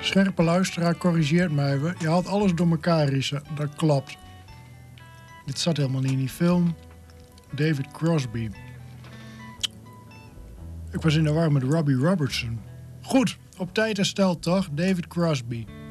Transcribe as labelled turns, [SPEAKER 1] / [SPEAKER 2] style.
[SPEAKER 1] Scherpe luisteraar corrigeert mij even. Je haalt alles door elkaar, Risa. Dat klopt. Dit zat helemaal niet in die film. David Crosby. Ik was in de war met Robbie Robertson. Goed, op tijd hersteld toch? David Crosby.